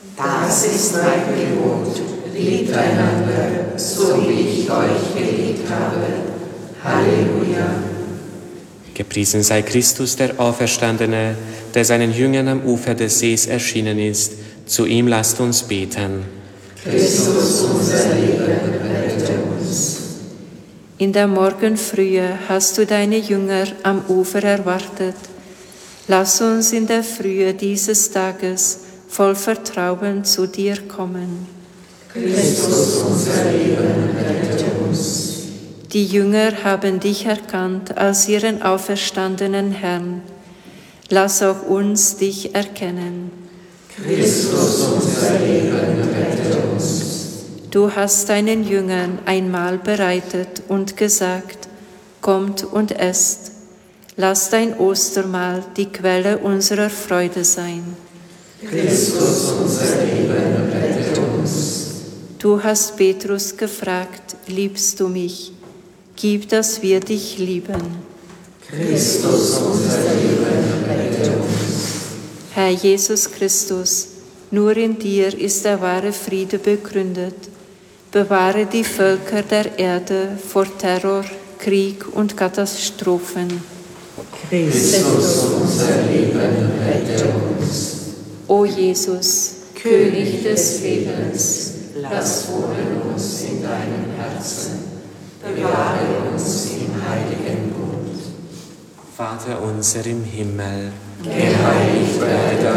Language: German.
Das ist mein Gebot, liebt einander, so wie ich euch geliebt habe. Halleluja. Gepriesen sei Christus, der Auferstandene, der seinen Jüngern am Ufer des Sees erschienen ist. Zu ihm lasst uns beten. Christus, unser Leben, rette uns. In der Morgenfrühe hast du deine Jünger am Ufer erwartet. Lass uns in der Frühe dieses Tages voll Vertrauen zu dir kommen. Christus, unser Leben, rette uns. Die Jünger haben dich erkannt als ihren auferstandenen Herrn. Lass auch uns dich erkennen. Christus, unser Leben, rette uns. Du hast deinen Jüngern ein Mahl bereitet und gesagt, kommt und esst. Lass dein Ostermahl die Quelle unserer Freude sein. Christus, unser Leben, rette uns. Du hast Petrus gefragt, liebst du mich? Gib, dass wir dich lieben. Christus, unser Leben, rette uns. Herr Jesus Christus, nur in dir ist der wahre Friede begründet. Bewahre die Völker der Erde vor Terror, Krieg und Katastrophen. Christus, unser Leben, rette uns. O Jesus, König des Lebens, lass wohnen uns in deinem Herzen. Bewahre uns im heiligen Bund. Vater unser im Himmel, Geheiligt werde